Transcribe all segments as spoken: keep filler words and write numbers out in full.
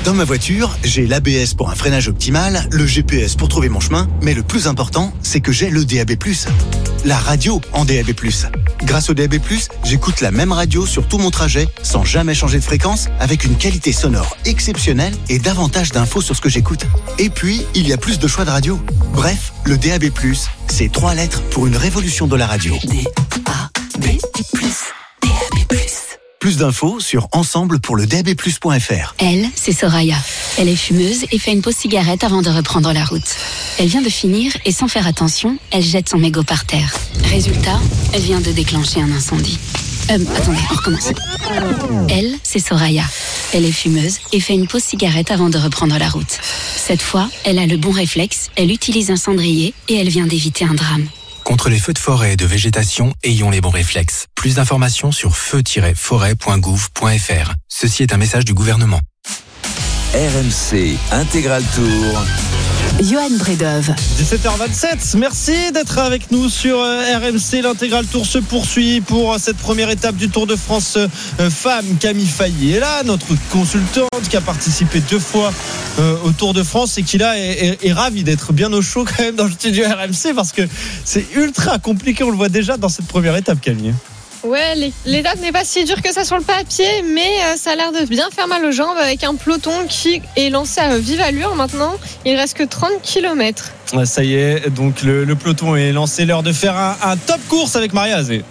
Dans ma voiture, j'ai l'A B S pour un freinage optimal, le G P S pour trouver mon chemin, mais le plus important, c'est que j'ai le D A B plus. La radio en D A B plus. Grâce au D A B plus, j'écoute la même radio sur tout mon trajet, sans jamais changer de fréquence, avec une qualité sonore exceptionnelle et davantage d'infos sur ce que j'écoute. Et puis, il y a plus de choix de radio. Bref, le D A B plus, c'est trois lettres pour une révolution de la radio. D A B plus. D A B plus. Plus d'infos sur ensemble pour le D A B plus point F R. Elle, c'est Soraya. Elle est fumeuse et fait une pause cigarette avant de reprendre la route. Elle vient de finir et sans faire attention, elle jette son mégot par terre. Résultat, elle vient de déclencher un incendie. Euh, attendez, on recommence. Elle, c'est Soraya. Elle est fumeuse et fait une pause cigarette avant de reprendre la route. Cette fois, elle a le bon réflexe, elle utilise un cendrier et elle vient d'éviter un drame. Contre les feux de forêt et de végétation, ayons les bons réflexes. Plus d'informations sur feu tiret forêt point gouv point F R. Ceci est un message du gouvernement. R M C Intégral Tour. Johan Bredov. dix-sept heures vingt-sept, merci d'être avec nous sur R M C. L'intégral tour se poursuit pour cette première étape du Tour de France femme. Camille Failly est là, notre consultante qui a participé deux fois au Tour de France et qui là est, est, est ravie d'être bien au chaud quand même dans le studio R M C parce que c'est ultra compliqué, on le voit déjà dans cette première étape, Camille. Ouais, l'étape n'est pas si dure que ça sur le papier, mais ça a l'air de bien faire mal aux jambes avec un peloton qui est lancé à vive allure maintenant. Il reste que trente kilomètres. Ouais, ça y est, donc le, le peloton est lancé. L'heure de faire un, un top course avec Maria Azé.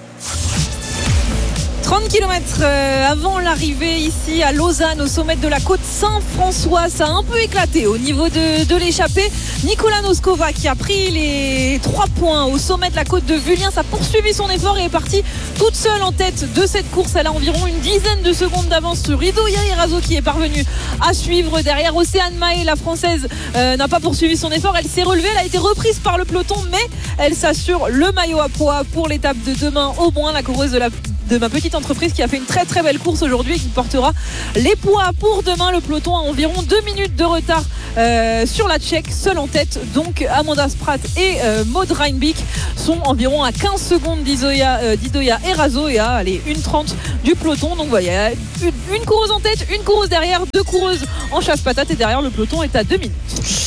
trente kilomètres avant l'arrivée ici à Lausanne, au sommet de la côte Saint-François. Ça a un peu éclaté au niveau de, de l'échappée. Nicolas Noskova qui a pris les trois points au sommet de la côte de Vuliens a poursuivi son effort et est partie toute seule en tête de cette course. Elle a environ une dizaine de secondes d'avance sur Idoia Erazo qui est parvenue à suivre derrière. Océane Mahé, la française, euh, n'a pas poursuivi son effort. Elle s'est relevée, elle a été reprise par le peloton, mais elle s'assure le maillot à pois pour l'étape de demain au moins. La coureuse de la de ma petite entreprise qui a fait une très très belle course aujourd'hui et qui portera les poids pour demain. Le peloton a environ deux minutes de retard euh, sur la Tchèque, seule en tête. Donc Amanda Spratt et euh, Maud Reinbeek sont environ à quinze secondes d'Idoia, euh, d'Idoia Erazo et à allez, une trente du peloton. Donc voilà, une, une coureuse en tête, une coureuse derrière, deux coureuses en chasse-patate et derrière le peloton est à deux minutes.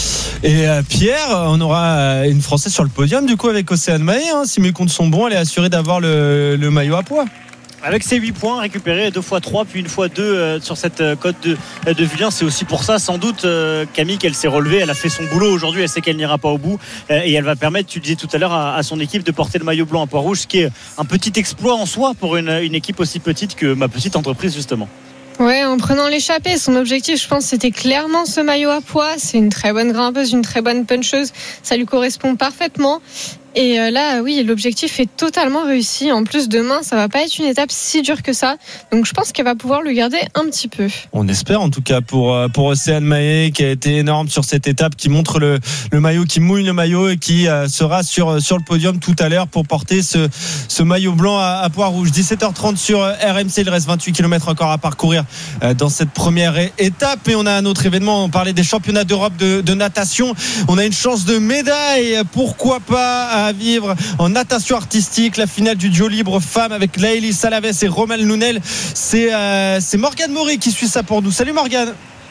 Et euh, Pierre, on aura une Française sur le podium du coup avec Océane Mahé, hein. Si mes comptes sont bons, elle est assurée d'avoir le, le maillot à pois. Avec ses huit points récupérés, deux fois trois puis une fois deux euh, sur cette euh, côte de, euh, de Vuliens. C'est aussi pour ça sans doute euh, Camille qu'elle s'est relevée, elle a fait son boulot aujourd'hui, elle sait qu'elle n'ira pas au bout euh, et elle va permettre, tu le disais tout à l'heure, à, à son équipe de porter le maillot blanc à Poix-Rouge, ce qui est un petit exploit en soi pour une, une équipe aussi petite que ma petite entreprise justement. Ouais, en prenant l'échappée, son objectif, je pense, c'était clairement ce maillot à pois. C'est une très bonne grimpeuse, une très bonne puncheuse. Ça lui correspond parfaitement. Et là, oui, l'objectif est totalement réussi. En plus, demain, ça va pas être une étape si dure que ça. Donc, je pense qu'elle va pouvoir le garder un petit peu. On espère, en tout cas, pour, pour Océane Mahé, qui a été énorme sur cette étape, qui montre le, le maillot, qui mouille le maillot et qui euh, sera sur, sur le podium tout à l'heure pour porter ce, ce maillot blanc à, à Poix-Rouge. dix-sept heures trente sur R M C. Il reste vingt-huit kilomètres encore à parcourir euh, dans cette première étape. Et on a un autre événement. On parlait des championnats d'Europe de, de natation. On a une chance de médaille. Pourquoi pas à vivre en natation artistique la finale du duo libre femme avec Laëlys Salaves et Romelle Nounel. C'est, euh, c'est Morgane Maury qui suit ça pour nous. Salut Morgane.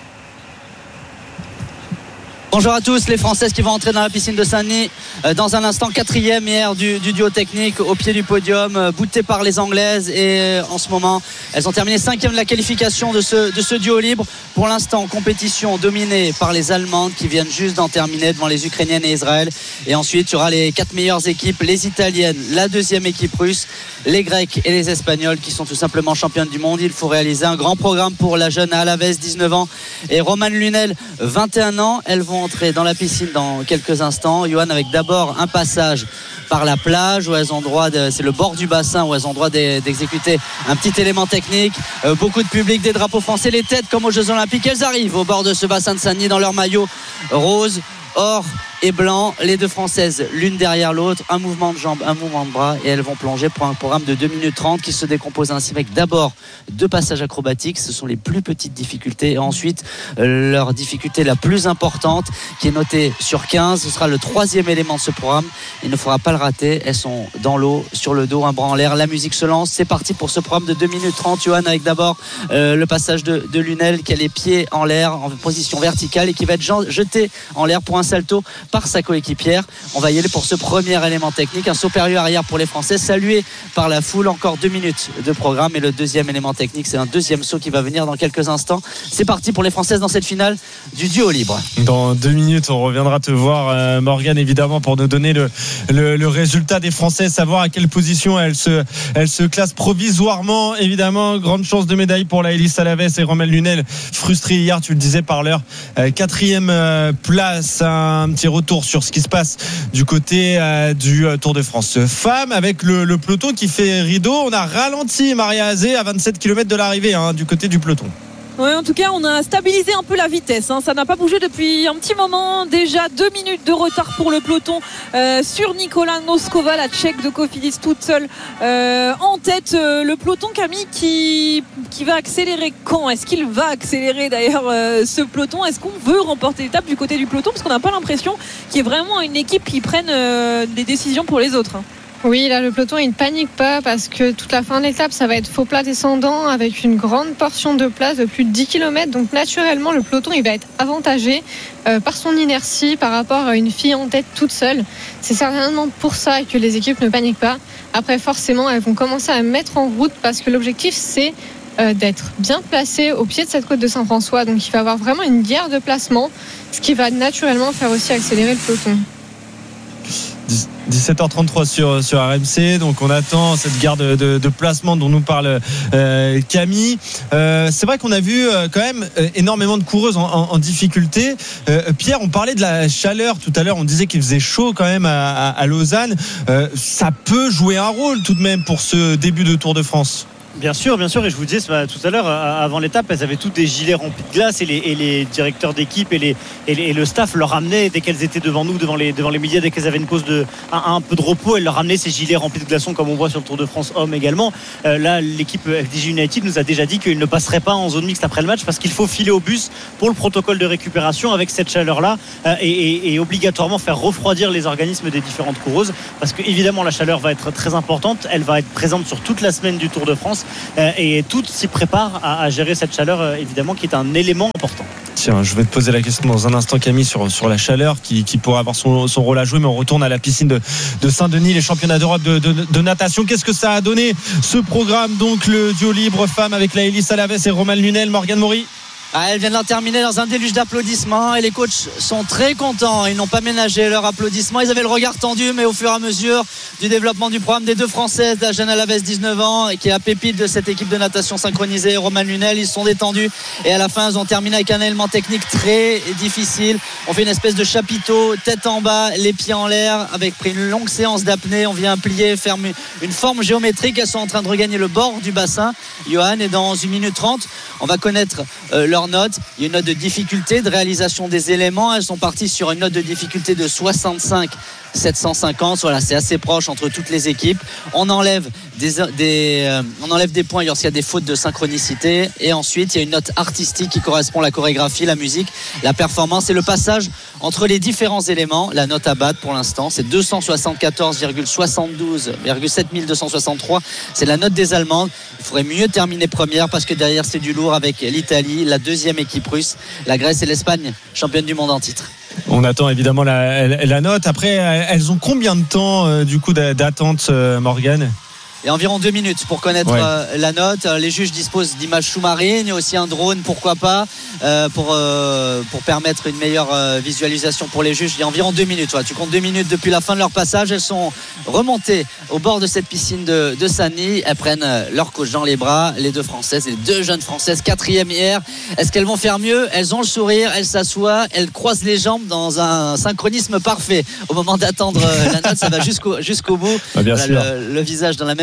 Bonjour à tous, les Françaises qui vont entrer dans la piscine de Saint-Denis dans un instant, quatrième hier du, du duo technique au pied du podium, boutées par les Anglaises et en ce moment elles ont terminé cinquième de la qualification de ce, de ce duo libre. Pour l'instant, compétition dominée par les Allemandes qui viennent juste d'en terminer devant les Ukrainiennes et Israël, et ensuite il y aura les quatre meilleures équipes, les Italiennes, la deuxième équipe russe, les Grecs et les Espagnols qui sont tout simplement championnes du monde. Il faut réaliser un grand programme pour la jeune Alaves, dix-neuf ans, et Romane Lunel, vingt et un ans. Elles vont entrer dans la piscine dans quelques instants, Johan, avec d'abord un passage par la plage où elles ont droit de, c'est le bord du bassin où elles ont droit de, d'exécuter un petit élément technique, euh, beaucoup de public, des drapeaux français, les têtes comme aux Jeux Olympiques. Elles arrivent au bord de ce bassin de Saint-Denis dans leur maillot rose, or et blanc. Les deux Françaises, l'une derrière l'autre, un mouvement de jambes, un mouvement de bras, et elles vont plonger pour un programme de deux minutes trente qui se décompose ainsi avec d'abord deux passages acrobatiques. Ce sont les plus petites difficultés, et ensuite leur difficulté la plus importante qui est notée sur quinze. Ce sera le troisième élément de ce programme. Il ne faudra pas le rater. Elles sont dans l'eau, sur le dos, un bras en l'air. La musique se lance. C'est parti pour ce programme de deux minutes trente. Johan, avec d'abord euh, le passage de, de Lunel qui a les pieds en l'air en position verticale et qui va être jeté en l'air pour un salto par sa coéquipière. On va y aller pour ce premier élément technique, un saut périlleux arrière pour les Français, salué par la foule. Encore deux minutes de programme, et le deuxième élément technique, c'est un deuxième saut qui va venir dans quelques instants. C'est parti pour les Françaises dans cette finale du duo libre. Dans deux minutes, on reviendra te voir, euh, Morgane, évidemment, pour nous donner le, le, le résultat des Français, savoir à quelle position elles se, elles se classent provisoirement. Évidemment, grande chance de médaille pour Laëlys Salavès et Romain Lunel, frustré hier, tu le disais, par leur euh, quatrième euh, place. Un petit retour sur ce qui se passe du côté euh, du euh, Tour de France femmes, avec le, le peloton qui fait rideau. On a ralenti Maria Azé à vingt-sept kilomètres de l'arrivée, hein, du côté du peloton. Oui, en tout cas, on a stabilisé un peu la vitesse, hein. Ça n'a pas bougé depuis un petit moment. Déjà deux minutes de retard pour le peloton euh, sur Nicola Noskova, la Tchèque de Cofidis, toute seule euh, en tête. Euh, le peloton, Camille, qui, qui va accélérer quand ? Est-ce qu'il va accélérer d'ailleurs euh, ce peloton ? Est-ce qu'on veut remporter l'étape du côté du peloton ? Parce qu'on n'a pas l'impression qu'il y ait vraiment une équipe qui prenne euh, des décisions pour les autres, hein. Oui, là, le peloton, il ne panique pas parce que toute la fin de l'étape, ça va être faux plat descendant avec une grande portion de place de plus de dix kilomètres. Donc, naturellement, le peloton, il va être avantagé euh, par son inertie par rapport à une fille en tête toute seule. C'est certainement pour ça que les équipes ne paniquent pas. Après, forcément, elles vont commencer à mettre en route parce que l'objectif, c'est euh, d'être bien placé au pied de cette côte de Saint-François. Donc, il va y avoir vraiment une guerre de placement, ce qui va naturellement faire aussi accélérer le peloton. dix-sept heures trente-trois sur, sur R M C, donc on attend cette guerre de, de, de placement dont nous parle euh, Camille. Euh, c'est vrai qu'on a vu euh, quand même euh, énormément de coureuses en, en, en difficulté. Euh, Pierre, on parlait de la chaleur tout à l'heure, on disait qu'il faisait chaud quand même à, à, à Lausanne. Euh, ça peut jouer un rôle tout de même pour ce début de Tour de France. Bien sûr, bien sûr, et je vous disais tout à l'heure, avant l'étape, elles avaient toutes des gilets remplis de glace, et les, et les directeurs d'équipe et, les, et, les, et le staff leur ramenaient, dès qu'elles étaient devant nous, devant les, devant les médias, dès qu'elles avaient une pause de un, un peu de repos, elles leur ramenaient ces gilets remplis de glaçons, comme on voit sur le Tour de France hommes également. Euh, là, l'équipe F D J United nous a déjà dit qu'ils ne passeraient pas en zone mixte après le match parce qu'il faut filer au bus pour le protocole de récupération avec cette chaleur-là, euh, et, et, et obligatoirement faire refroidir les organismes des différentes coureuses, parce que évidemment la chaleur va être très importante, elle va être présente sur toute la semaine du Tour de France, euh, et toutes s'y préparent à, à gérer cette chaleur, évidemment, qui est un élément important. Tiens, je vais te poser la question dans un instant, Camille, sur, sur la chaleur qui, qui pourrait avoir son, son rôle à jouer, mais on retourne à la piscine de, de Saint-Denis, les championnats d'Europe de, de, de natation. Qu'est-ce que ça a donné ce programme, donc le duo libre femme avec Laëlys Salavès et Romain Lunel? Morgane Maury. Ah, elle vient de terminer dans un déluge d'applaudissements, et les coachs sont très contents. Ils n'ont pas ménagé leurs applaudissements. Ils avaient le regard tendu, mais au fur et à mesure du développement du programme des deux Françaises, la jeune Alavès, dix-neuf ans, et qui est la pépite de cette équipe de natation synchronisée, Romain Lunel, ils sont détendus, et à la fin ils ont terminé avec un élément technique très difficile. On fait une espèce de chapiteau, tête en bas, les pieds en l'air, avec pris une longue séance d'apnée. On vient plier, faire une forme géométrique. Elles sont en train de regagner le bord du bassin, Johan, et dans une minute trente on va connaître euh, leur note. Il y a une note de difficulté de réalisation des éléments. Elles sont parties sur une note de difficulté de soixante-cinq sept cent cinquante. Voilà, c'est assez proche entre toutes les équipes. On enlève des, des, euh, on enlève des points lorsqu'il y a des fautes de synchronicité, et ensuite il y a une note artistique qui correspond à la chorégraphie, la musique, la performance et le passage entre les différents éléments. La note à battre pour l'instant, c'est deux cent soixante-quatorze virgule soixante-douze virgule sept mille deux cent soixante-trois. C'est la note des Allemandes. Il faudrait mieux terminer première parce que derrière c'est du lourd avec l'Italie, la deuxième équipe russe, la Grèce et l'Espagne, championne du monde en titre. On attend évidemment la, la note. Après, elles ont combien de temps euh, du coup d'attente, euh, Morgane ? Et environ deux minutes pour connaître ouais. euh, la note. Les juges disposent d'images sous-marines. Il y a aussi un drone, pourquoi pas, euh, pour, euh, pour permettre une meilleure euh, visualisation pour les juges. Il y a environ deux minutes. Ouais. Tu comptes deux minutes depuis la fin de leur passage. Elles sont remontées au bord de cette piscine de, de Saint-Denis. Elles prennent leur coach dans les bras. Les deux Françaises, les deux jeunes Françaises, quatrième hier. Est-ce qu'elles vont faire mieux ? Elles ont le sourire, elles s'assoient, elles croisent les jambes dans un synchronisme parfait. Au moment d'attendre la note, ça va jusqu'au, jusqu'au bout. Ah, bien voilà, sûr. Le, le visage dans la même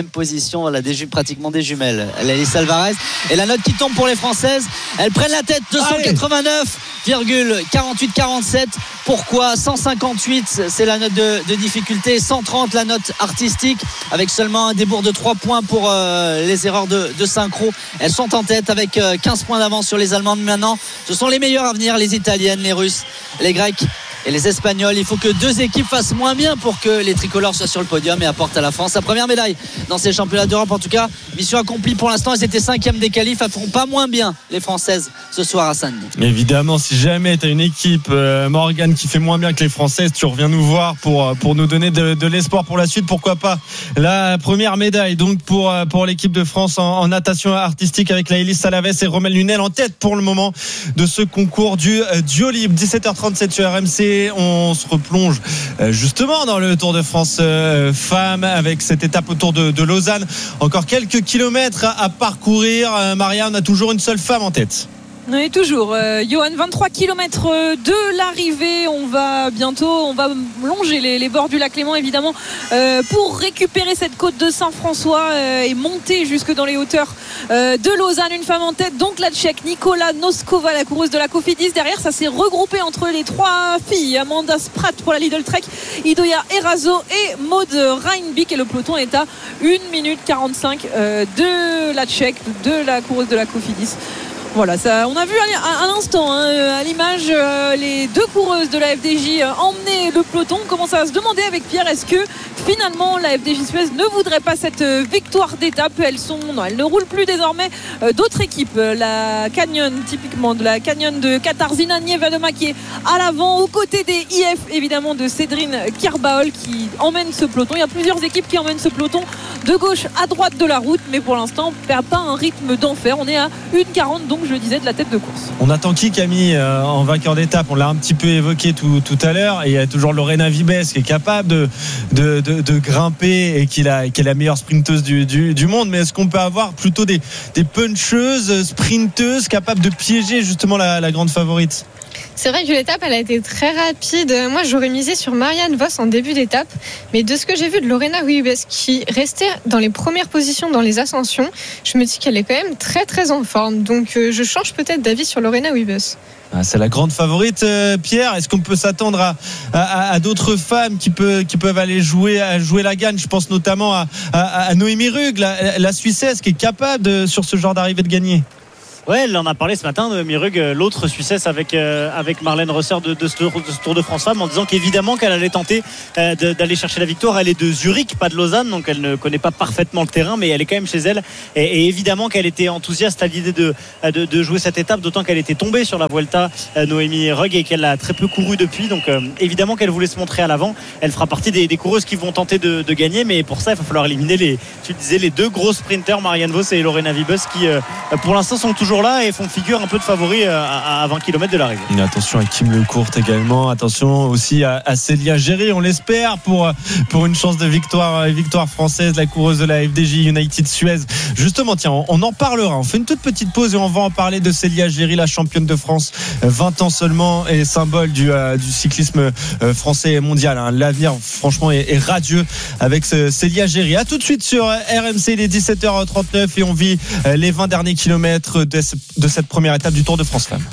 position, voilà, des, pratiquement des jumelles. Laïlis Alvarez. Et la note qui tombe pour les Françaises, elles prennent la tête, deux cent quatre-vingt-neuf virgule quarante-huit quarante-sept. Pourquoi cent cinquante-huit, c'est la note de, de difficulté, cent trente la note artistique, avec seulement un débours de trois points pour euh, les erreurs de, de synchro. Elles sont en tête avec euh, quinze points d'avance sur les Allemandes. Maintenant, ce sont les meilleures à venir, les Italiennes, les Russes, les Grecs et les Espagnols. Il faut que deux équipes fassent moins bien pour que les tricolores soient sur le podium et apportent à la France sa première médaille dans ces championnats d'Europe. En tout cas, mission accomplie pour l'instant. Elles étaient cinquième des qualifs. Elles feront pas moins bien, les Françaises, ce soir à Saint-Denis. Évidemment, si jamais tu as une équipe, euh, Morgane, qui fait moins bien que les Françaises, tu reviens nous voir pour, pour nous donner de, de l'espoir pour la suite. Pourquoi pas la première médaille donc pour, pour l'équipe de France en, en natation artistique, avec Laïlis Alaves et Romain Lunel en tête pour le moment de ce concours du euh, duo libre. dix-sept heures trente-sept sur R M C. On se replonge justement dans le Tour de France euh, femmes, avec cette étape autour de, de Lausanne. Encore quelques kilomètres à, à parcourir. Euh, Marianne, a toujours une seule femme en tête. Oui, toujours. Euh, Johan, vingt-trois kilomètres de l'arrivée. On va bientôt, on va longer les, les bords du lac Léman, évidemment, euh, pour récupérer cette côte de Saint-François euh, et monter jusque dans les hauteurs euh, de Lausanne. Une femme en tête, donc la Tchèque Nikola Noskova, la coureuse de la Cofidis. Derrière, ça s'est regroupé entre les trois filles. Amanda Spratt pour la Lidl Trek, Idoia Erazo et Maud Reinbeek. Et le peloton est à une minute quarante-cinq euh, de la Tchèque, de la coureuse de la Cofidis. Voilà, ça, on a vu à, à l'instant, hein, à l'image, euh, les deux coureuses de la F D J euh, emmener le peloton. On commence à se demander avec Pierre, est-ce que finalement la F D J Suez ne voudrait pas cette euh, victoire d'étape? Elles sont, non, elles ne roulent plus désormais. Euh, d'autres équipes, euh, la Canyon, typiquement de la Canyon de Katarzyna Niewedoma, qui est à l'avant, aux côtés des I F évidemment de Cédrine Kirbaol, qui emmène ce peloton. Il y a plusieurs équipes qui emmènent ce peloton de gauche à droite de la route, mais pour l'instant, on ne perd pas un rythme d'enfer. On est à une quarante, donc je le disais, de la tête de course. On attend qui, Camille, euh, en vainqueur d'étape? On l'a un petit peu évoqué tout, tout à l'heure, et il y a toujours Lorena Vibes qui est capable de, de, de, de grimper et qui, a, qui est la meilleure sprinteuse du, du, du monde. Mais est-ce qu'on peut avoir plutôt des, des puncheuses, sprinteuses capables de piéger justement la, la grande favorite? C'est vrai que l'étape, elle a été très rapide. Moi, j'aurais misé sur Marianne Vos en début d'étape. Mais de ce que j'ai vu de Lorena Wiebes, qui restait dans les premières positions dans les ascensions, je me dis qu'elle est quand même très, très en forme. Donc, euh, je change peut-être d'avis sur Lorena Wiebes. Ah, c'est la grande favorite, euh, Pierre. Est-ce qu'on peut s'attendre à, à, à d'autres femmes qui, peut, qui peuvent aller jouer, à jouer la gagne? Je pense notamment à, à, à Noémie Rugg, la, la Suissesse, qui est capable de, sur ce genre d'arrivée de gagner. Ouais, elle en a parlé ce matin, Noémie Rugg, l'autre Suissesse, avec, euh, avec Marlène Rosser de, de, ce tour, de ce Tour de France Femmes, en disant qu'évidemment qu'elle allait tenter euh, de, d'aller chercher la victoire. Elle est de Zurich, pas de Lausanne, donc elle ne connaît pas parfaitement le terrain, mais elle est quand même chez elle. Et, et évidemment qu'elle était enthousiaste à l'idée de, de, de jouer cette étape, d'autant qu'elle était tombée sur la Vuelta, euh, Noémie Rugg, et qu'elle a très peu couru depuis. Donc euh, évidemment qu'elle voulait se montrer à l'avant. Elle fera partie des, des coureuses qui vont tenter de, de gagner, mais pour ça, il va falloir éliminer les, tu le disais, les deux gros sprinters, Marianne Vos et Lorena Wiebes, qui euh, pour l'instant sont toujours là et font figure un peu de favori à vingt kilomètres de l'arrivée. Attention à Kim Lecourt également, attention aussi à, à Célia Géry, on l'espère, pour, pour une chance de victoire, victoire française, la coureuse de la F D J United Suez. Justement, tiens, on, on en parlera, on fait une toute petite pause et on va en parler de Célia Géry, la championne de France, vingt ans seulement, et symbole du, euh, du cyclisme français et mondial, hein. L'avenir franchement est, est radieux avec ce Célia Géry. A tout de suite sur R M C, il est dix-sept heures trente-neuf et on vit les vingt derniers kilomètres de, de cette première étape du Tour de France Femmes.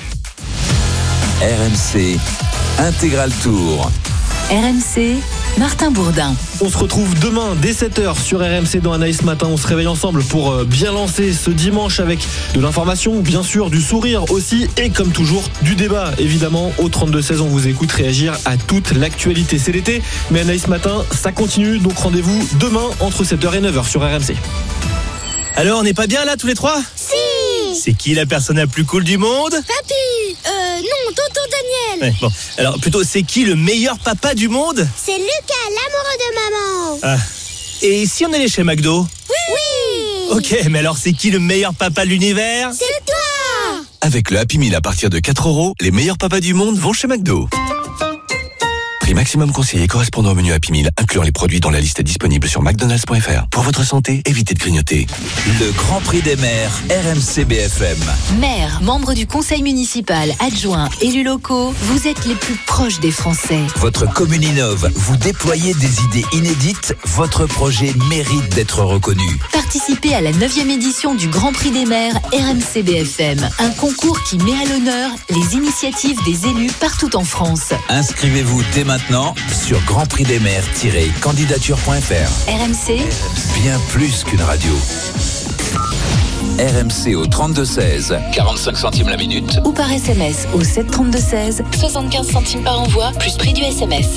R M C Intégral Tour. R M C, Martin Bourdin. On se retrouve demain dès sept heures sur R M C dans Anaïs Matin. On se réveille ensemble pour bien lancer ce dimanche avec de l'information, bien sûr, du sourire aussi, et comme toujours, du débat. Évidemment, au trente-deux seize, on vous écoute réagir à toute l'actualité. C'est l'été, mais Anaïs Matin, ça continue. Donc rendez-vous demain entre sept heures et neuf heures sur R M C. Alors, on n'est pas bien là tous les trois? Si. C'est qui la personne la plus cool du monde? Papy. Euh, non, tonton Daniel. Ouais, bon, alors plutôt, c'est qui le meilleur papa du monde? C'est Lucas, l'amoureux de maman. Ah. Et si on allait chez McDo? Oui. Oui. Ok, mais alors c'est qui le meilleur papa de l'univers? C'est toi. Avec le Happy Meal à partir de quatre euros, les meilleurs papas du monde vont chez McDo. Prix maximum conseillé correspondant au menu Happy Meal, incluant les produits dont la liste est disponible sur mcdonalds point f r. Pour votre santé, évitez de grignoter. Le Grand Prix des maires, R M C B F M. Maires, membres du conseil municipal, adjoints, élus locaux, vous êtes les plus proches des Français. Votre commune innove, vous déployez des idées inédites, votre projet mérite d'être reconnu. Participez à la neuvième édition du Grand Prix des maires R M C B F M, un concours qui met à l'honneur les initiatives des élus partout en France. Inscrivez-vous dès maintenant sur grand prix des maires tiret candidature point f r. R M C, bien plus qu'une radio. R M C au trente-deux seize, quarante-cinq centimes la minute. ou par S M S au sept trente-deux seize, soixante-quinze centimes par envoi, plus prix du S M S.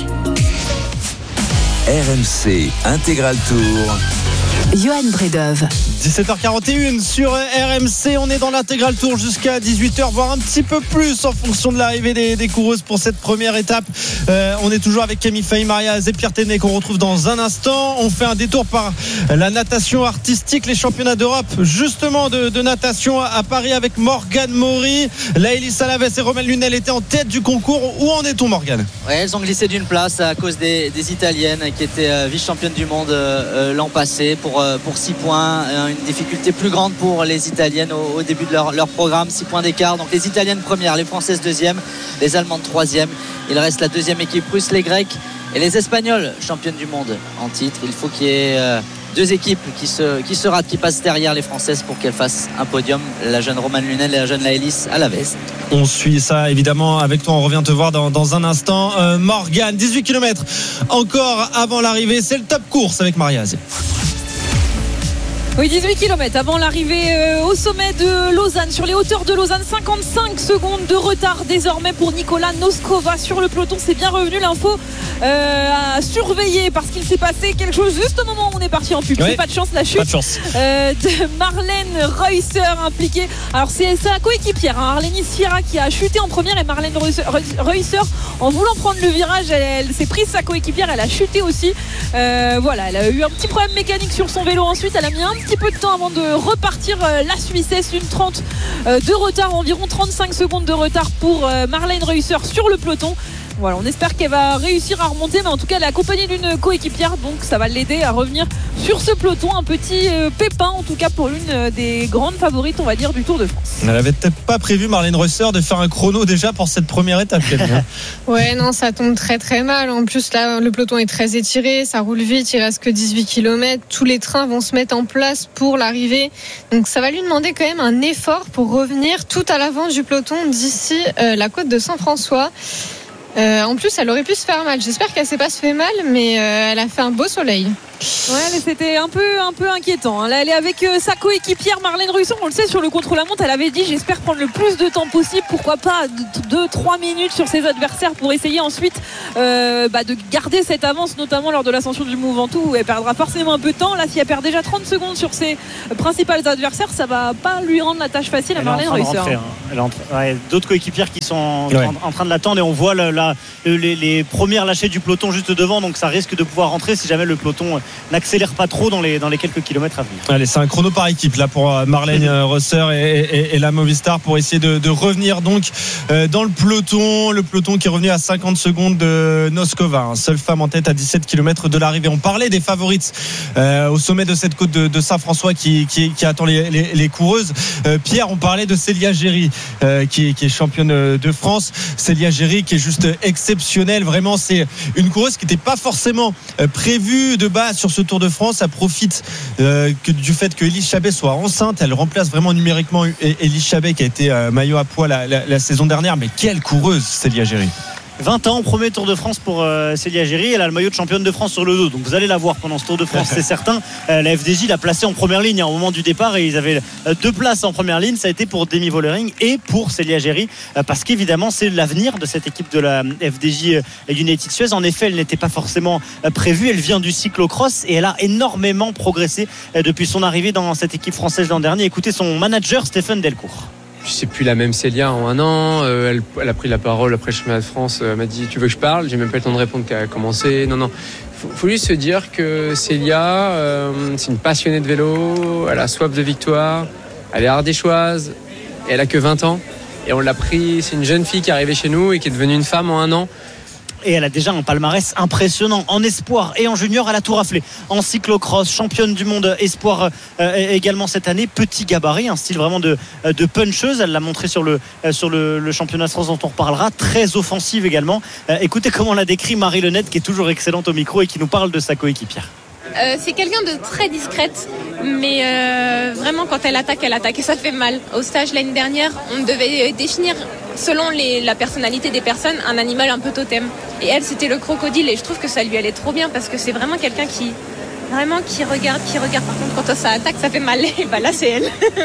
R M C Intégral Tour. Johan Bredov. dix-sept heures quarante et un sur R M C, on est dans l'intégral tour jusqu'à dix-huit heures, voire un petit peu plus en fonction de l'arrivée des, des coureuses pour cette première étape. Euh, on est toujours avec Camille Faye, Maria et Pierre Téné qu'on retrouve dans un instant. On fait un détour par la natation artistique, les championnats d'Europe justement de, de natation à Paris avec Morgane Maury. Laëlys Alaves et Romain Lunel étaient en tête du concours. Où en est-on, Morgane ? Ouais, elles ont glissé d'une place à cause des, des Italiennes qui étaient euh, vice-championnes du monde euh, l'an passé pour pour six points, une difficulté plus grande pour les Italiennes au, au début de leur, leur programme, six points d'écart. Donc les Italiennes premières, les Françaises deuxième, les Allemandes troisième. Il reste la deuxième équipe russe, les Grecs et les Espagnols, championnes du monde en titre. Il faut qu'il y ait euh, deux équipes qui se, qui se ratent, qui passent derrière les Françaises pour qu'elles fassent un podium, la jeune Romane Lunel et la jeune Laëlys Alaves. On suit ça évidemment avec toi, on revient te voir dans, dans un instant. euh, Morgane, dix-huit kilomètres encore avant l'arrivée, c'est le top course avec Maria Azé. Oui, dix-huit kilomètres avant l'arrivée euh, au sommet de Lausanne, sur les hauteurs de Lausanne. Cinquante-cinq secondes de retard désormais pour Nicola Noskova sur le peloton. C'est bien revenu, l'info euh, à surveiller parce qu'il s'est passé quelque chose juste au moment où on est parti en pub. Oui. C'est pas de chance, la chute Pas de chance. Euh, de Marlène Reusser impliquée. Alors c'est sa coéquipière, hein, Arlénis Sierra, qui a chuté en première, et Marlène Reusser, Reusser en voulant prendre le virage, elle, elle s'est prise sa coéquipière, elle a chuté aussi. Euh, voilà, elle a eu un petit problème mécanique sur son vélo. Ensuite, elle a mis un petit peu de temps avant de repartir. La Suissesse, une trente de retard, environ trente-cinq secondes de retard pour Marlène Reusser sur le peloton. Voilà, on espère qu'elle va réussir à remonter, mais en tout cas elle est accompagnée d'une coéquipière, donc ça va l'aider à revenir sur ce peloton. Un petit pépin en tout cas pour l'une des grandes favorites, on va dire, du Tour de France. Elle avait peut-être pas prévu, Marlène Reusser, de faire un chrono déjà pour cette première étape. Ouais, non, ça tombe très très mal. En plus là, le peloton est très étiré, ça roule vite, il reste que dix-huit kilomètres. Tous les trains vont se mettre en place pour l'arrivée, donc ça va lui demander quand même un effort pour revenir tout à l'avant du peloton d'ici euh, la côte de Saint-François. Euh, en plus, elle aurait pu se faire mal. J'espère qu'elle s'est pas se fait mal, mais euh, elle a fait un beau soleil. Ouais, mais c'était un peu, un peu inquiétant. Là, elle est avec euh, sa coéquipière Marlène Reusser. On le sait, sur le contre-la-montre, elle avait dit j'espère prendre le plus de temps possible. Pourquoi pas deux trois minutes sur ses adversaires pour essayer ensuite euh, bah, de garder cette avance, notamment lors de l'ascension du Mont Ventoux où elle perdra forcément un peu de temps. Là, si elle perd déjà trente secondes sur ses principaux adversaires, ça va pas lui rendre la tâche facile à Marlène Reusser. Hein. Elle est en train, ouais, d'autres coéquipières qui sont ouais. en, en train de l'attendre, et on voit la, la, les, les premières lâchées du peloton juste devant, donc ça risque de pouvoir rentrer si jamais le peloton n'accélère pas trop dans les, dans les quelques kilomètres à venir. Allez, c'est un chrono par équipe là pour Marlène Reusser et, et, et la Movistar pour essayer de, de revenir donc euh, dans le peloton. Le peloton qui est revenu à cinquante secondes de Noskova, hein, seule femme en tête à dix-sept kilomètres de l'arrivée. On parlait des favorites euh, au sommet de cette côte de, de Saint-François qui, qui, qui attend les, les, les coureuses. Euh, Pierre, on parlait de Célia Géry euh, qui, qui est championne de France. Célia Géry qui est juste exceptionnelle. Vraiment, c'est une coureuse qui n'était pas forcément euh, prévue de base sur ce Tour de France. Ça profite euh, que, du fait que Élise Chabet soit enceinte. Elle remplace vraiment numériquement Élise Chabet qui a été euh, maillot à poids la, la, la saison dernière. Mais quelle coureuse, Célia Géry. vingt ans, premier Tour de France pour euh, Célia Géry. Elle a le maillot de championne de France sur le dos, donc vous allez la voir pendant ce Tour de France, c'est certain. euh, La F D J l'a placée en première ligne hein, au moment du départ, et ils avaient euh, deux places en première ligne. Ça a été pour Demi Vollering et pour Célia Géry, euh, parce qu'évidemment c'est l'avenir de cette équipe de la F D J euh, United Suez. En effet, elle n'était pas forcément euh, prévue. Elle vient du cyclocross et elle a énormément progressé euh, depuis son arrivée dans cette équipe française l'an dernier. Écoutez son manager Stéphane Delcourt. C'est plus la même Célia en un an. Euh, elle, elle a pris la parole après le championnat de France. Elle m'a dit tu veux que je parle? J'ai même pas eu le temps de répondre qu'elle a commencé. Non, non. Faut, faut juste se dire que Célia, euh, c'est une passionnée de vélo. Elle a soif de victoire. Elle est ardéchoise. Et elle a que vingt ans. Et on l'a pris. C'est une jeune fille qui est arrivée chez nous et qui est devenue une femme en un an. et elle a déjà un palmarès impressionnant en espoir et en junior. Elle a tout raflé en cyclocross, championne du monde espoir euh, également cette année. Petit gabarit, un style vraiment de, de puncheuse. Elle l'a montré sur le, sur le, le championnat de France dont on reparlera. Très offensive également. Euh, écoutez comment l'a décrit Marie Lenette, qui est toujours excellente au micro et qui nous parle de sa coéquipière. Euh, c'est quelqu'un de très discrète, mais euh, vraiment quand elle attaque, elle attaque et ça fait mal. Au stage l'année dernière, on devait définir selon les, la personnalité des personnes un animal un peu totem. Et elle, c'était le crocodile et je trouve que ça lui allait trop bien parce que c'est vraiment quelqu'un qui vraiment qui regarde, qui regarde. Par contre, quand ça attaque, ça fait mal. Et bah là, c'est elle.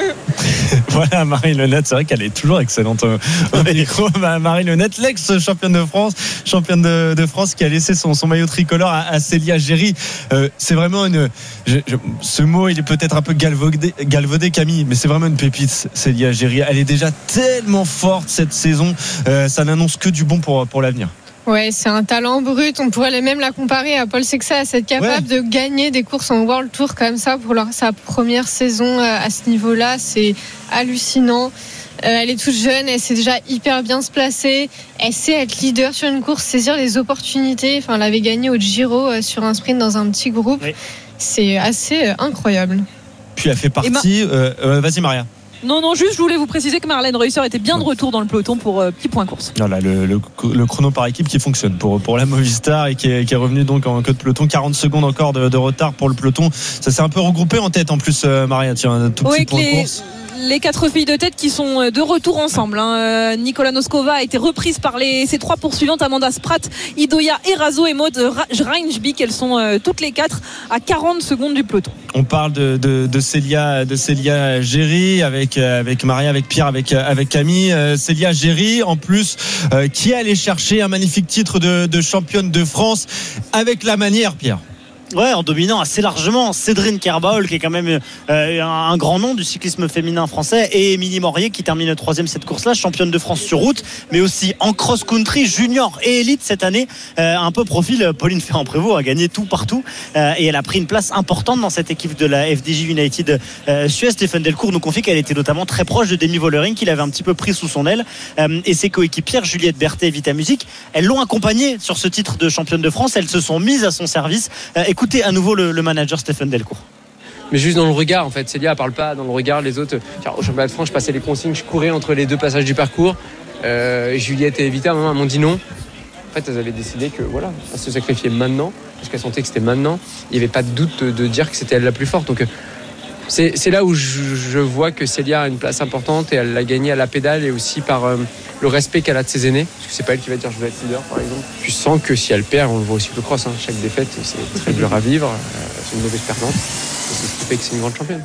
Voilà, Marie Lenette, c'est vrai qu'elle est toujours excellente au, au micro. Marie Lenette, l'ex-championne de France, championne de, de France, qui a laissé son, son maillot tricolore à, à Célia Géry. Euh, c'est vraiment une. Je, je, ce mot, il est peut-être un peu galvaudé, galvaudé, Camille, mais c'est vraiment une pépite, Célia Géry. Elle est déjà tellement forte cette saison. Euh, ça n'annonce que du bon pour, pour l'avenir. Ouais, c'est un talent brut. On pourrait même la comparer à Paul Sexay, à être capable ouais. de gagner des courses en World Tour comme ça pour leur, sa première saison à ce niveau-là. C'est hallucinant. Euh, elle est toute jeune, elle sait déjà hyper bien se placer. Elle sait être leader sur une course, saisir les opportunités. Enfin, elle avait gagné au Giro euh, sur un sprint dans un petit groupe. Oui. C'est assez euh, incroyable. Puis elle fait partie. Ma... Euh, euh, vas-y, Maria. Non, non, juste je voulais vous préciser que Marlène Reusser était bien de retour dans le peloton pour euh, petit point course. Voilà, le, le, le chrono par équipe qui fonctionne pour, pour la Movistar et qui est, qui est revenu donc en queue de peloton. quarante secondes encore de, de retard pour le peloton. Ça s'est un peu regroupé en tête en plus, euh, Maria. Tiens, un tout petit oui, point les... de course. Les quatre filles de tête qui sont de retour ensemble. Hein. Nicola Noskova a été reprise par les, ses trois poursuivantes, Amanda Spratt, Idoia Erazo et Maud Reinschbik. Elles sont euh, toutes les quatre à quarante secondes du peloton. On parle de, de, de Célia, de Célia Géry avec, avec Maria, avec Pierre, avec, avec Camille. Euh, Célia Géry, en plus, euh, qui est allée chercher un magnifique titre de, de championne de France avec la manière, Pierre. Ouais, en dominant assez largement Cédrine Kerbaol, qui est quand même euh, un, un grand nom du cyclisme féminin français, et Émilie Morier qui termine troisième cette course-là, championne de France sur route, mais aussi en cross-country junior et élite cette année. Euh, un peu profil Pauline Ferrand-Prévot, a gagné tout partout euh, et elle a pris une place importante dans cette équipe de la F D J United euh, Suez. Stéphane Delcourt nous confie qu'elle était notamment très proche de Demi Vollering, qu'il avait un petit peu pris sous son aile, euh, et ses coéquipières Juliette Berthet et Vita Music, elles l'ont accompagnée sur ce titre de championne de France. Elles se sont mises à son service. Euh, écoutez à nouveau le, le manager Stéphane Delcourt. Mais juste dans le regard, en fait, Célia elle parle pas dans le regard. Les autres, au championnat de France, je passais les consignes, je courais entre les deux passages du parcours. Euh, Juliette et Vita, maman, m'ont dit non. En fait, elles avaient décidé que voilà, elles se sacrifiaient maintenant parce qu'elles sentaient que c'était maintenant. Il n'y avait pas de doute de, de dire que c'était elle la plus forte. Donc c'est, c'est là où je, je vois que Célia a une place importante et elle l'a gagnée à la pédale et aussi par euh, le respect qu'elle a de ses aînés. Parce que c'est pas elle qui va dire je vais être leader, par exemple. Tu sens que si elle perd, on le voit aussi le cross. Hein. Chaque défaite, c'est très dur à vivre. Euh, c'est une mauvaise perdante. Et c'est ce qui fait que c'est une grande championne.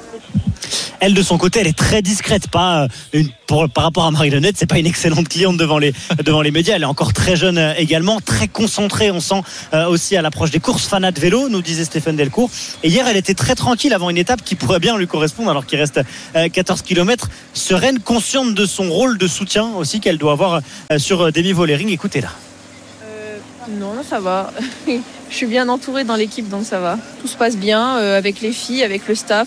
Elle, de son côté, elle est très discrète. Pas une, pour, par rapport à Marie Lenette, c'est pas une excellente cliente devant les, devant les médias. Elle est encore très jeune euh, également, très concentrée. On sent euh, aussi à l'approche des courses fanat de vélo, nous disait Stéphane Delcourt. Et hier, elle était très tranquille avant une étape qui pourrait bien lui correspondre, alors qu'il reste euh, quatorze kilomètres. Sereine, consciente de son rôle de soutien aussi qu'elle doit avoir euh, sur Demi Vollering. Écoutez-la. Euh, non, ça va. Je suis bien entourée dans l'équipe, donc ça va. Tout se passe bien euh, avec les filles, avec le staff.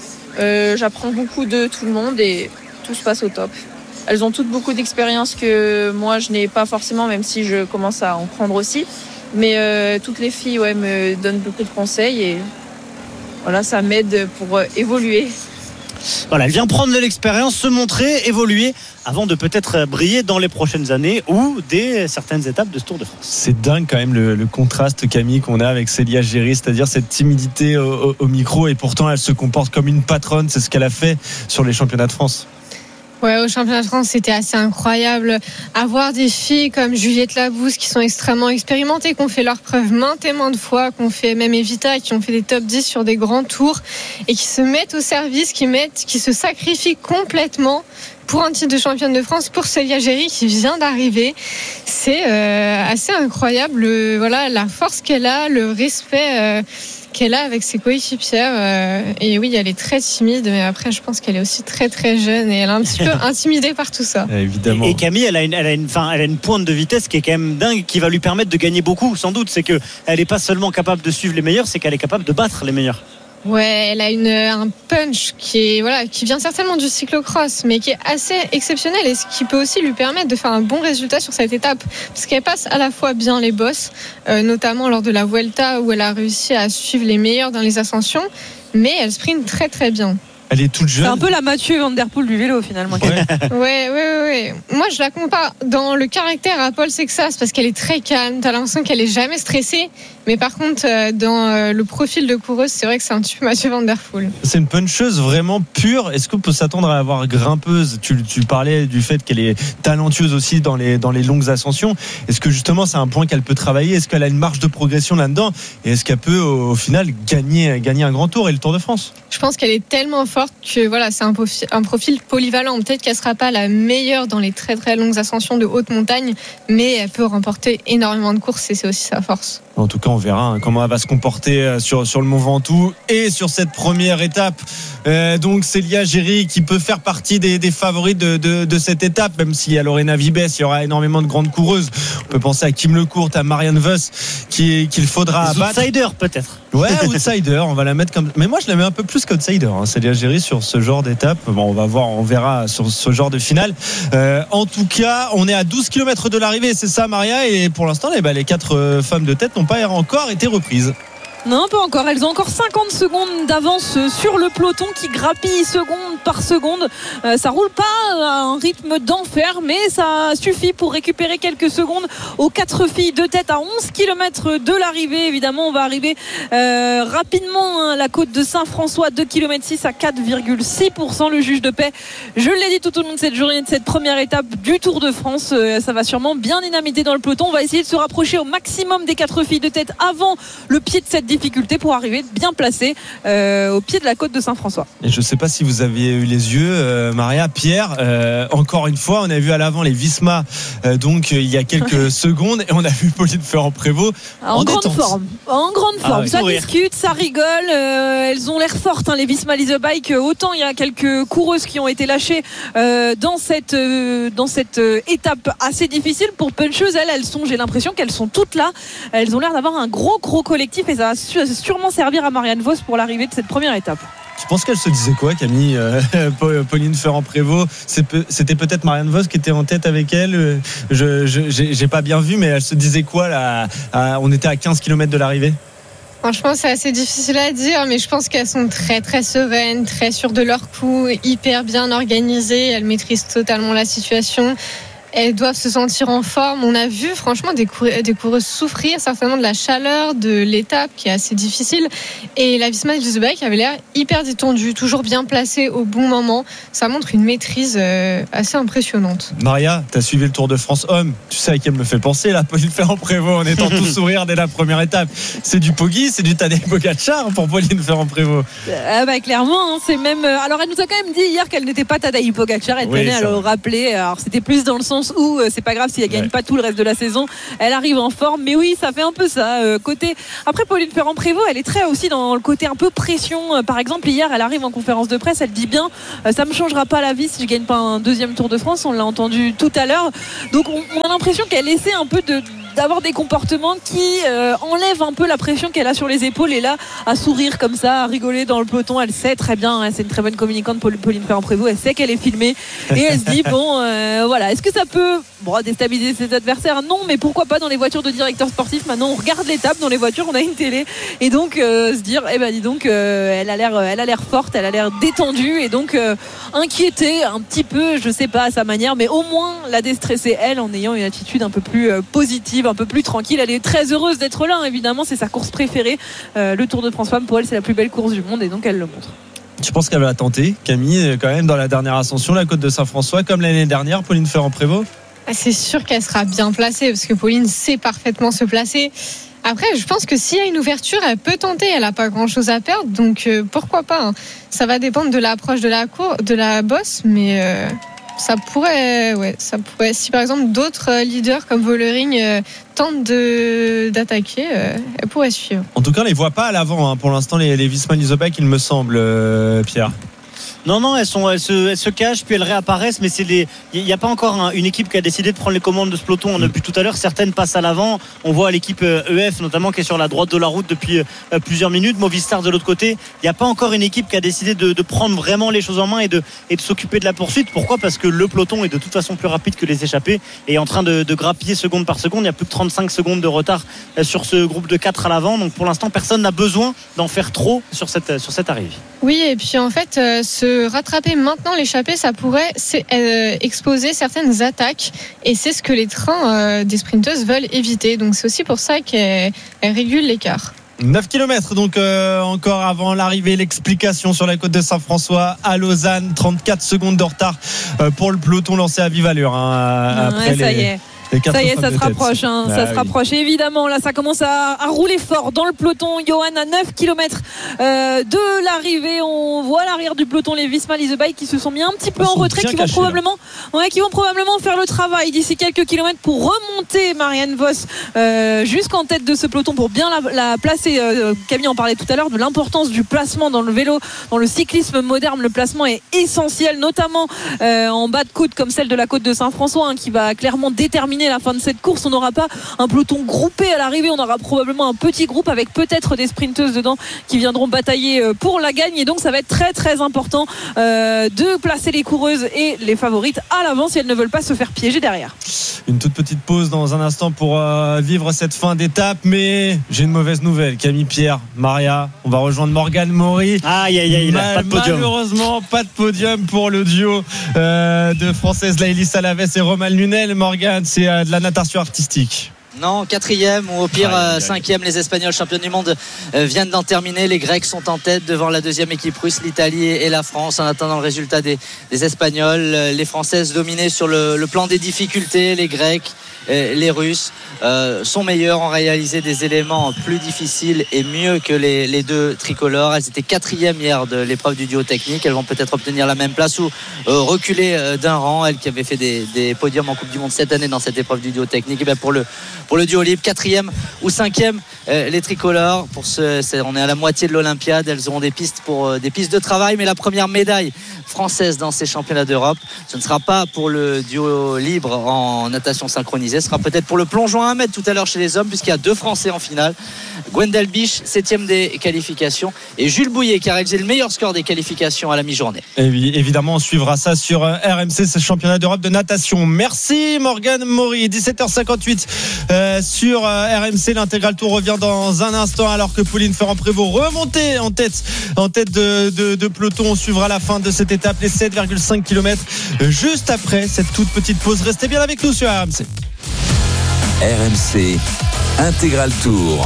Euh, j'apprends beaucoup de tout le monde et tout se passe au top. Elles ont toutes beaucoup d'expérience que moi je n'ai pas forcément, même si je commence à en prendre aussi. Mais euh, toutes les filles ouais, me donnent beaucoup de conseils et voilà, ça m'aide pour euh, évoluer. Voilà, elle vient prendre de l'expérience, se montrer, évoluer avant de peut-être briller dans les prochaines années ou dès certaines étapes de ce Tour de France. C'est dingue quand même le, le contraste, Camille, qu'on a avec Célia Géry, c'est-à-dire cette timidité au, au, au micro, et pourtant elle se comporte comme une patronne. C'est ce qu'elle a fait sur les championnats de France. Ouais, au championnat de France, c'était assez incroyable. Avoir des filles comme Juliette Labousse qui sont extrêmement expérimentées, qui ont fait leurs preuves maintes et maintes fois, qui ont fait même Evita, qui ont fait des top dix sur des grands tours et qui se mettent au service, qui mettent, qui se sacrifient complètement pour un titre de championne de France, pour Célia Géry qui vient d'arriver. C'est euh, assez incroyable, le, voilà, la force qu'elle a, le respect euh, qu'elle a avec ses coéquipières. Euh, et oui, elle est très timide, mais après, je pense qu'elle est aussi très très jeune et elle est un petit peu intimidée par tout ça. Évidemment. Et, et Camille, elle a une, elle a une, enfin, elle a une pointe de vitesse qui est quand même dingue, qui va lui permettre de gagner beaucoup, sans doute. C'est que elle n'est pas seulement capable de suivre les meilleurs, c'est qu'elle est capable de battre les meilleurs. Ouais, elle a une, un punch qui est voilà, qui vient certainement du cyclocross, mais qui est assez exceptionnel et ce qui peut aussi lui permettre de faire un bon résultat sur cette étape, parce qu'elle passe à la fois bien les bosses, euh, notamment lors de la Vuelta où elle a réussi à suivre les meilleurs dans les ascensions, mais elle sprint très très bien. Elle est toute jeune. C'est un peu la Mathieu Van Der Poel du vélo finalement. Ouais, ouais, ouais, ouais. Moi, je la compare dans le caractère à Paul Sexas parce qu'elle est très calme. T'as l'impression qu'elle est jamais stressée. Mais par contre, dans le profil de coureuse, c'est vrai que c'est un petit peu Mathieu Van Der Poel. C'est une puncheuse vraiment pure. Est-ce qu'on peut s'attendre à avoir grimpeuse ? tu, tu parlais du fait qu'elle est talentueuse aussi dans les, dans les longues ascensions. Est-ce que justement c'est un point qu'elle peut travailler ? Est-ce qu'elle a une marge de progression là-dedans ? Et est-ce qu'elle peut au, au final gagner, gagner un grand tour et le Tour de France ? Je pense qu'elle est tellement forte que voilà, c'est un profil, un profil polyvalent. Peut-être qu'elle ne sera pas la meilleure dans les très très longues ascensions de haute montagne, mais elle peut remporter énormément de courses et c'est aussi sa force. En tout cas, on verra comment elle va se comporter sur, sur le Mont Ventoux et sur cette première étape. Euh, donc, Célia Géry qui peut faire partie des, des favoris de, de, de cette étape, même si à Lorena Vibes, il y aura énormément de grandes coureuses. On peut penser à Kim Lecourt, à Marianne Vos qui, qu'il faudra abattre. Outsider, peut-être. Ouais, outsider, on va la mettre comme. Mais moi, je la mets un peu plus qu'outsider, hein, Célia Géry sur ce genre d'étape. Bon, on va voir, on verra sur ce genre de finale. Euh, en tout cas, on est à douze kilomètres de l'arrivée, c'est ça, Maria. Et pour l'instant, les, bah, les quatre euh, femmes de tête n'ont pas encore été reprises. Non, pas encore. Elles ont encore cinquante secondes d'avance sur le peloton qui grappille seconde par seconde. Euh, ça roule pas à un rythme d'enfer, mais ça suffit pour récupérer quelques secondes aux quatre filles de tête à onze kilomètres de l'arrivée. Évidemment, on va arriver euh, rapidement à la côte de Saint-François, deux virgule six kilomètres à quatre virgule six pour cent. Le juge de paix, je l'ai dit tout au long de cette journée, de cette première étape du Tour de France. Euh, ça va sûrement bien dynamiter dans le peloton. On va essayer de se rapprocher au maximum des quatre filles de tête avant le pied de cette difficulté pour arriver bien placé euh, au pied de la côte de Saint-François. Et je ne sais pas si vous aviez eu les yeux, euh, Maria, Pierre, euh, encore une fois, on a vu à l'avant les Visma, euh, donc euh, il y a quelques secondes, et on a vu Pauline Ferrand-Prévôt en, en grande forme. En grande forme. Ah ouais, ça courir. Discute, ça rigole. Euh, elles ont l'air fortes, hein, les Visma Lease Bike. Autant il y a quelques coureuses qui ont été lâchées euh, dans cette euh, dans cette euh, étape assez difficile pour puncheuses. Elles, elles sont, j'ai l'impression qu'elles sont toutes là. Elles ont l'air d'avoir un gros gros collectif et ça va sûrement servir à Marianne Vos pour l'arrivée de cette première étape. Tu penses qu'elle se disait quoi, Camille, euh, Pauline Ferrand-Prévôt ? C'était peut-être Marianne Vos qui était en tête avec elle. Je, je j'ai, j'ai pas bien vu, mais elle se disait quoi là à, on était à quinze kilomètres de l'arrivée. Franchement, c'est assez difficile à dire, mais je pense qu'elles sont très très sereines, très sûres de leur coup, hyper bien organisées. Elles maîtrisent totalement la situation. Elles doivent se sentir en forme. On a vu franchement des, coureuses, des coureuses souffrir certainement de la chaleur de l'étape qui est assez difficile. Et la Visma Lease Bike avait l'air hyper détendue, toujours bien placée au bon moment. Ça montre une maîtrise euh, assez impressionnante. Maria, tu as suivi le Tour de France homme. Tu sais à qui elle me fait penser, là, Pauline Ferrand-Prévôt, en étant tout sourire dès la première étape. C'est du Poggi, c'est du Tadej Pogačar pour Pauline Ferrand-Prévôt. Ah bah, clairement, hein, c'est même. Alors elle nous a quand même dit hier qu'elle n'était pas Tadej Pogačar. Elle oui, tenait à le rappeler. Alors c'était plus dans le sens où c'est pas grave si elle gagne ouais. pas tout le reste de la saison, elle arrive en forme, mais oui, ça fait un peu ça. Euh, côté après Pauline Ferrand-Prévôt, elle est très aussi dans le côté un peu pression. Euh, par exemple, hier, elle arrive en conférence de presse, elle dit bien, euh, ça me changera pas la vie si je gagne pas un deuxième Tour de France. On l'a entendu tout à l'heure. Donc on, on a l'impression qu'elle essaie un peu de d'avoir des comportements qui euh, enlèvent un peu la pression qu'elle a sur les épaules, et là à sourire comme ça, à rigoler dans le peloton. Elle sait très bien, hein, c'est une très bonne communicante, Pauline Ferrand-Prévôt, elle sait qu'elle est filmée et elle se dit bon euh, voilà, est-ce que ça peut bon, déstabiliser ses adversaires? Non, mais pourquoi pas dans les voitures de directeurs sportifs? Maintenant on regarde l'étape dans les voitures, on a une télé, et donc euh, se dire eh ben dis donc euh, elle a l'air elle a l'air forte, elle a l'air détendue, et donc euh, inquiétée un petit peu, je sais pas à sa manière, mais au moins la déstresser elle en ayant une attitude un peu plus euh, positive, un peu plus tranquille. Elle est très heureuse d'être là, évidemment, c'est sa course préférée, euh, le Tour de France Femmes. Pour elle, c'est la plus belle course du monde, et donc elle le montre. Tu penses qu'elle va tenter, Camille, quand même, dans la dernière ascension, la côte de Saint-François, comme l'année dernière, Pauline Ferrand-Prévôt? C'est sûr qu'elle sera bien placée, parce que Pauline sait parfaitement se placer. Après, je pense que s'il y a une ouverture, elle peut tenter. Elle n'a pas grand-chose à perdre, donc euh, pourquoi pas, hein. Ça va dépendre de l'approche de la cour, de la bosse, mais euh, ça pourrait, ouais, ça pourrait. Si par exemple d'autres leaders comme Vollering euh, tentent de d'attaquer, euh, elle pourrait suivre. En tout cas, on les voit pas à l'avant, hein, pour l'instant, les, les Visma Lease Bike, il me semble, euh, Pierre. Non, non, elles, sont, elles, se, elles se cachent, puis elles réapparaissent, mais il n'y a pas encore un, une équipe qui a décidé de prendre les commandes de ce peloton. On a vu tout à l'heure, certaines passent à l'avant. On voit l'équipe E F notamment qui est sur la droite de la route depuis euh, plusieurs minutes. Movistar de l'autre côté. Il n'y a pas encore une équipe qui a décidé de, de prendre vraiment les choses en main et de, et de s'occuper de la poursuite. Pourquoi ? Parce que le peloton est de toute façon plus rapide que les échappés et est en train de, de grappiller seconde par seconde. Il y a plus que trente-cinq secondes de retard sur ce groupe de quatre à l'avant. Donc pour l'instant, personne n'a besoin d'en faire trop sur cette, sur cette arrivée. Oui, et puis en fait, euh, se rattraper maintenant l'échappée, ça pourrait euh, exposer certaines attaques, et c'est ce que les trains euh, des sprinteuses veulent éviter. Donc c'est aussi pour ça qu'elles régulent l'écart. neuf kilomètres donc euh, encore avant l'arrivée, l'explication sur la côte de Saint-François à Lausanne. Trente-quatre secondes de retard euh, pour le peloton lancé à vive allure hein, après ouais, ça les... y est. Ça y est, ça se rapproche, hein, ah, ça oui. se rapproche. Et évidemment, là, ça commence à, à rouler fort dans le peloton. Johan à neuf kilomètres euh, de l'arrivée. On voit l'arrière du peloton les Visma Leasebike qui se sont mis un petit peu en retrait, qui vont probablement, ouais, qui vont probablement faire le travail d'ici quelques kilomètres pour remonter Marianne Vos euh, jusqu'en tête de ce peloton pour bien la, la placer. Euh, Camille en parlait tout à l'heure de l'importance du placement dans le vélo, dans le cyclisme moderne. Le placement est essentiel, notamment euh, en bas de côte comme celle de la côte de Saint-François, hein, qui va clairement déterminer la fin de cette course. On n'aura pas un peloton groupé à l'arrivée, on aura probablement un petit groupe avec peut-être des sprinteuses dedans qui viendront batailler pour la gagne, et donc ça va être très très important euh, de placer les coureuses et les favorites à l'avant si elles ne veulent pas se faire piéger derrière. Une toute petite pause dans un instant pour euh, vivre cette fin d'étape, mais j'ai une mauvaise nouvelle. Camille Pierre, Maria, on va rejoindre Morgane Maury. Aïe aïe aïe, Mal, pas de podium. Malheureusement pas de podium pour le duo euh, de Françaises Laëlys Alaves et Romane Lunel. Morgane, c'est euh, de la natation artistique. Non, quatrième ou au pire euh, cinquième. Les Espagnols championnes du monde euh, viennent d'en terminer. Les Grecs sont en tête devant la deuxième équipe russe, l'Italie et la France. En attendant le résultat des, des Espagnols, euh, les Françaises dominées sur le, le plan des difficultés. Les Grecs, euh, les Russes euh, sont meilleurs, ont réalisé des éléments plus difficiles et mieux que les, les deux tricolores. Elles étaient quatrième hier de l'épreuve du duo technique. Elles vont peut-être obtenir la même place ou euh, reculer euh, d'un rang. Elles qui avaient fait des, des podiums en Coupe du Monde cette année dans cette épreuve du duo technique. Et bien pour le Pour le duo libre, quatrième ou cinquième, euh, les tricolores. Pour ce, c'est, on est à la moitié de l'Olympiade. Elles auront des pistes pour euh, des pistes de travail. Mais la première médaille française dans ces championnats d'Europe, ce ne sera pas pour le duo libre en natation synchronisée. Ce sera peut-être pour le plongeon à un mètre tout à l'heure chez les hommes, puisqu'il y a deux Français en finale. Gwendal Biche, septième des qualifications, et Jules Bouillet qui a réalisé le meilleur score des qualifications à la mi-journée. Et oui, évidemment, on suivra ça sur R M C, ce championnat d'Europe de natation. Merci Morgane Maury. dix-sept heures cinquante-huit euh, sur euh, R M C. L'intégral tour revient dans un instant, alors que Pauline Ferrand-Prévot remontait en tête, en tête de, de, de peloton. On suivra la fin de cette étape, les sept virgule cinq kilomètres, euh, juste après cette toute petite pause. Restez bien avec nous sur R M C. R M C Intégral Tour.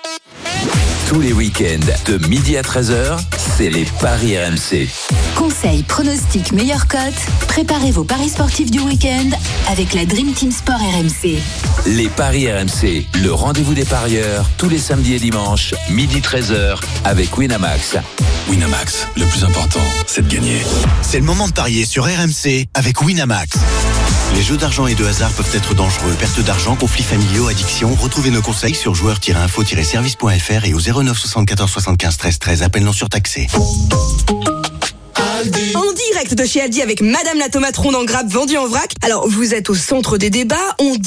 Tous les week-ends de midi à treize heures, c'est les paris R M C. Conseils, pronostics, meilleures cotes. Préparez vos paris sportifs du week-end avec la Dream Team Sport R M C. Les paris R M C, le rendez-vous des parieurs, tous les samedis et dimanches, midi treize heures, avec Winamax. Winamax, le plus important, c'est de gagner. C'est le moment de parier sur R M C avec Winamax. Les jeux d'argent et de hasard peuvent être dangereux. Perte d'argent, conflits familiaux, addiction. Retrouvez nos conseils sur joueurs tiret info tiret service point f r et au zéro neuf soixante-quatorze soixante-quinze treize treize. Appel non surtaxé. En direct de chez Aldi avec Madame la tomate ronde en grappe vendue en vrac. Alors, vous êtes au centre des débats. On